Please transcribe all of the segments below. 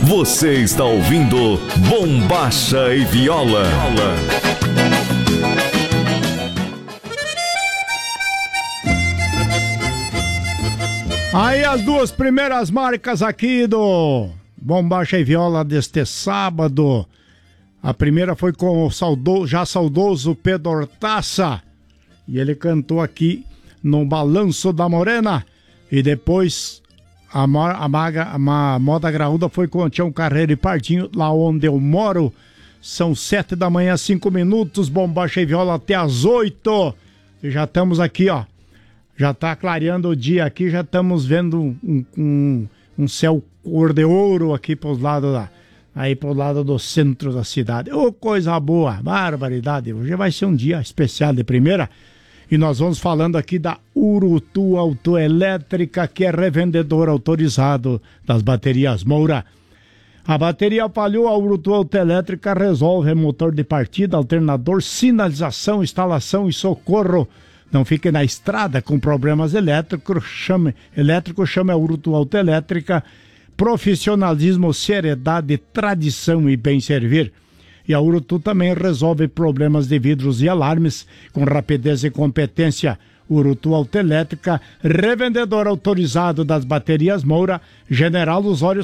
Você está ouvindo Bombacha e Viola. Aí as duas primeiras marcas aqui do Bombacha e Viola deste sábado. A primeira foi com o já saudoso Pedro Hortaça. E ele cantou aqui no Balanço da Morena. E depois a Moda Graúda foi com o Tião Carreiro e Pardinho, lá onde eu moro. São 7 da manhã, 5 minutos. Bombacha e Viola até as 8. E já estamos aqui, ó. Já tá clareando o dia aqui, já estamos vendo um céu cor de ouro aqui pro lado do centro da cidade. Ô, coisa boa, barbaridade. Hoje vai ser um dia especial de primeira. E nós vamos falando aqui da Urutu Autoelétrica, que é revendedor autorizado das baterias Moura. A bateria falhou, a Urutu Autoelétrica resolve motor de partida, alternador, sinalização, instalação e socorro. Não fique na estrada com problemas elétricos, chame a Urutu Autoelétrica. Profissionalismo, seriedade, tradição e bem servir. E a Urutu também resolve problemas de vidros e alarmes com rapidez e competência. Urutu Autoelétrica, revendedor autorizado das baterias Moura, General Osório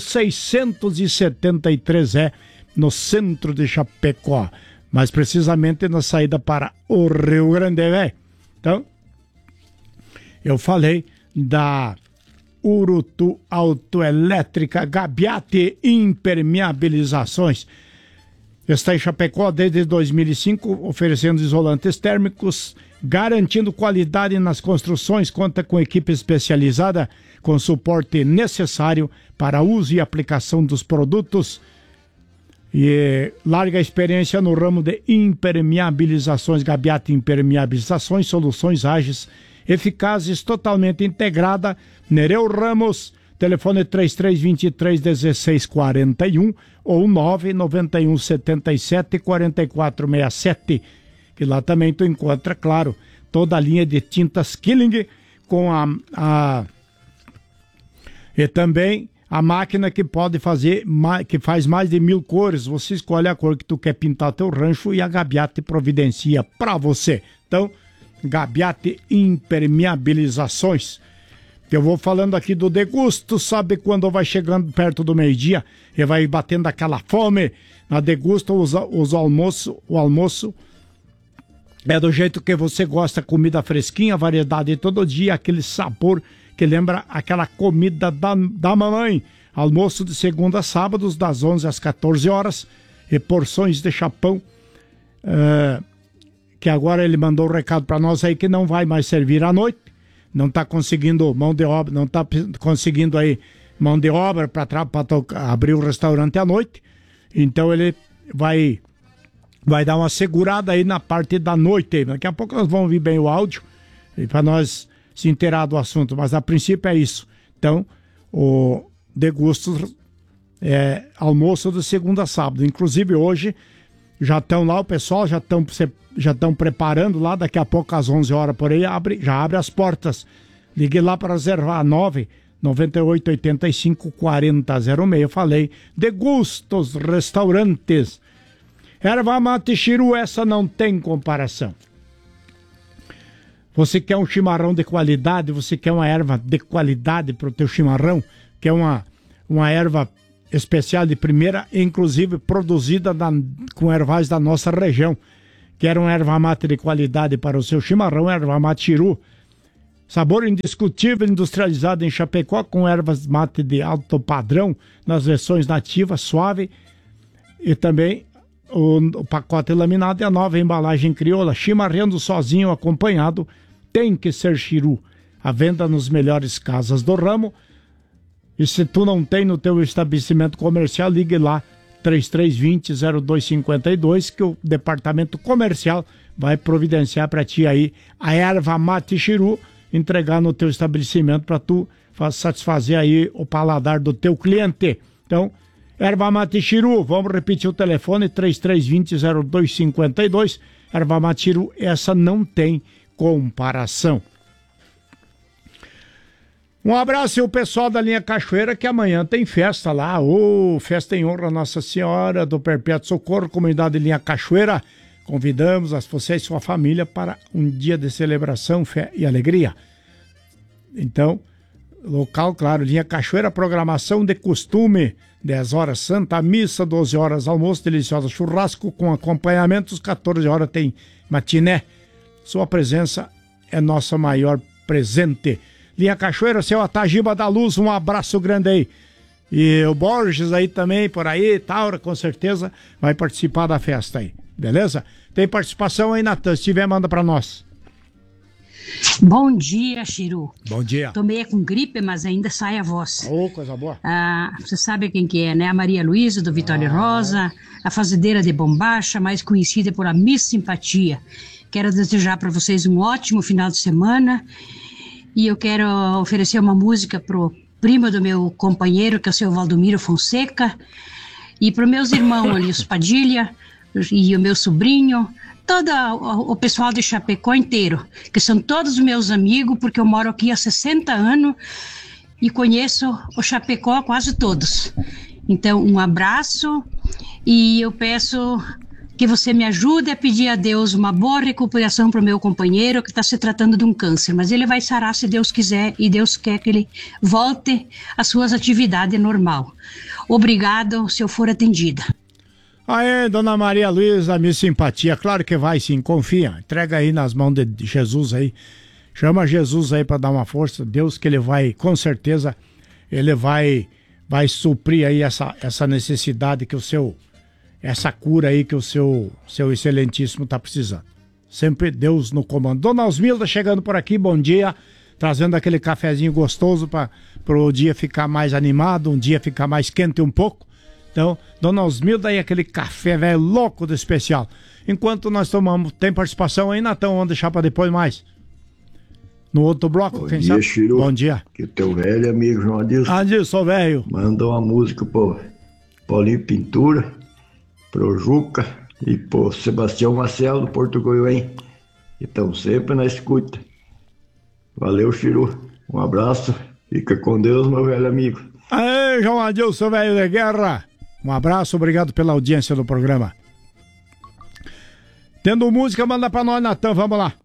673E, no centro de Chapecó. Mais precisamente na saída para o Rio Grande, velho. Então, eu falei da Urutu Autoelétrica Gabiate Impermeabilizações. Está em Chapecó desde 2005, oferecendo isolantes térmicos, garantindo qualidade nas construções, conta com equipe especializada, com suporte necessário para uso e aplicação dos produtos. E larga experiência no ramo de impermeabilizações, Gabiate Impermeabilizações, soluções ágeis, eficazes, totalmente integrada. Nereu Ramos, telefone 3323-1641 ou 991-77-4467, que lá também tu encontra, claro, toda a linha de tintas Killing com e também a máquina que pode fazer, que faz mais de 1000 cores. Você escolhe a cor que tu quer pintar teu rancho e a Gabiate providencia para você. Então, Gabiate Impermeabilizações. Eu vou falando aqui do Degusto, sabe quando vai chegando perto do meio-dia e vai batendo aquela fome. Na Degusto, o almoço é do jeito que você gosta, comida fresquinha, variedade todo dia, aquele sabor que lembra aquela comida da mamãe. Almoço de segunda a sábados, das 11 às 14 horas, e porções de chapão, que agora ele mandou um recado para nós aí que não vai mais servir à noite, não está conseguindo mão de obra, não está conseguindo aí mão de obra para abrir o restaurante à noite, então ele vai dar uma segurada aí na parte da noite. Daqui a pouco nós vamos ouvir bem o áudio, para nós se inteirar do assunto, mas a princípio é isso. Então, o Degusto é almoço de segunda a sábado. Inclusive hoje já estão lá, o pessoal já estão preparando lá, daqui a pouco às 11 horas por aí, já abre as portas. Ligue lá para reservar 998854006. Eu falei, Degustos Restaurantes. Erva mate Chiru, essa não tem comparação. Você quer um chimarrão de qualidade, você quer uma erva de qualidade para o teu chimarrão, quer uma erva especial de primeira, inclusive produzida com ervais da nossa região. Quer uma erva mate de qualidade para o seu chimarrão, erva mate Chiru. Sabor indiscutível, industrializado em Chapecó, com ervas mate de alto padrão, nas versões nativas, suave, e também o pacote laminado e a nova embalagem crioula. Chimarrando sozinho, acompanhado, tem que ser Chiru. A venda nos melhores casas do ramo. E se tu não tem no teu estabelecimento comercial, ligue lá 3320-0252, que o departamento comercial vai providenciar para ti aí a erva mate Chiru, entregar no teu estabelecimento para tu satisfazer aí o paladar do teu cliente. Então, erva mate Chiru, vamos repetir o telefone, 3320-0252. Erva mate Chiru, essa não tem comparação. Um abraço ao pessoal da linha Cachoeira, que amanhã tem festa lá. Festa em honra a Nossa Senhora do Perpétuo Socorro, comunidade linha Cachoeira. Convidamos você e sua família para um dia de celebração, fé e alegria. Então, local, claro, linha Cachoeira, programação de costume, 10 horas Santa Missa, 12 horas almoço, delicioso churrasco com acompanhamentos, 14 horas tem matiné. Sua presença é nosso maior presente. Linha Cachoeira, seu Atagiba da Luz, um abraço grande aí. E o Borges aí também, por aí, Taura, com certeza, vai participar da festa aí, beleza? Tem participação aí, Natan, se tiver, manda pra nós. Bom dia, Chiru. Bom dia. Tô meio com gripe, mas ainda sai a voz. Coisa boa. Você sabe quem que é, né? A Maria Luísa, do Vitória Rosa, a fazendeira de Bombacha, mais conhecida por a Miss Simpatia. Quero desejar para vocês um ótimo final de semana. E eu quero oferecer uma música pro primo do meu companheiro, que é o seu Valdomiro Fonseca, e para meus irmãos ali, os Padilha, e o meu sobrinho, todo o pessoal de Chapecó inteiro, que são todos meus amigos, porque eu moro aqui há 60 anos e conheço o Chapecó quase todos. Então, um abraço, e eu peço que você me ajude a pedir a Deus uma boa recuperação para o meu companheiro, que está se tratando de um câncer, mas ele vai sarar se Deus quiser, e Deus quer que ele volte às suas atividades normal. Obrigado, se eu for atendida. Aê, dona Maria Luísa, Miss Simpatia, claro que vai sim, confia, entrega aí nas mãos de Jesus aí, chama Jesus aí para dar uma força, Deus que ele vai, com certeza, ele vai suprir aí essa necessidade que essa cura aí que o seu excelentíssimo tá precisando. Sempre Deus no comando. Dona Osmilda chegando por aqui, bom dia, trazendo aquele cafezinho gostoso para o dia ficar mais animado, um dia ficar mais quente um pouco. Então, Dona Osmilda aí, aquele café velho louco do especial. Enquanto nós tomamos, tem participação aí, Natão? Vamos deixar para depois mais. No outro bloco, bom quem dia, sabe? Chiru. Bom dia. Que o teu velho amigo João Adilson. Adilson, velho. Mandou uma música pro Paulinho Pintura, pro Juca e pro Sebastião Marcelo do Porto Goiânia. Então sempre na escuta. Valeu, Chiru. Um abraço. Fica com Deus, meu velho amigo. Aê, João Adilson, velho de guerra. Um abraço, obrigado pela audiência do programa. Tendo música, manda pra nós, Natan, vamos lá.